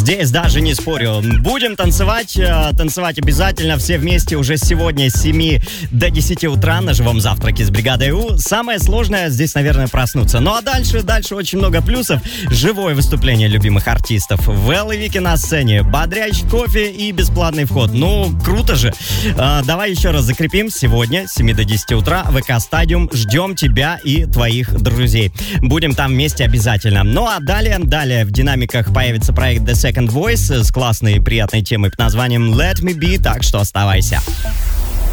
Здесь даже не спорю. Будем танцевать обязательно все вместе уже сегодня с 7 до 10 утра на живом завтраке с бригадой У. Самое сложное здесь, наверное, проснуться. Ну а дальше очень много плюсов. Живое выступление любимых артистов. Вэл и Вики на сцене. Бодрящий кофе и бесплатный вход. Ну, круто же. Давай еще раз закрепим. Сегодня с 7 до 10 утра ВК Стадиум. Ждем тебя и твоих друзей. Будем там вместе обязательно. Ну а далее в динамиках появится проект The Second Voice с классной и приятной темой под названием Let Me Be, так что оставайся.